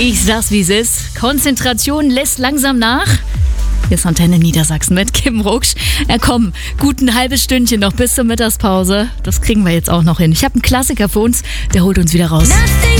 Ich sag's, wie es ist. Konzentration lässt langsam nach. Hier ist Antenne Niedersachsen mit Kim Ruksch. Komm, gut ein halbes Stündchen noch bis zur Mittagspause. Das kriegen wir jetzt auch noch hin. Ich habe einen Klassiker für uns, der holt uns wieder raus. Nothing